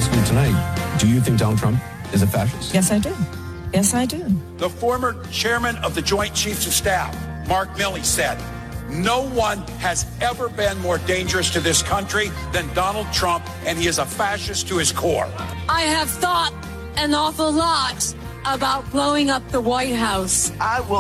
ask you tonight, do you think Donald Trump is a fascist? Yes, I do. Yes, I do. The former chairman of the Joint Chiefs of Staff, Mark Milley, said, "No one has ever been more dangerous to this country than Donald Trump, and he is a fascist to his core." I have thought an awful lot about blowing up the White House. I will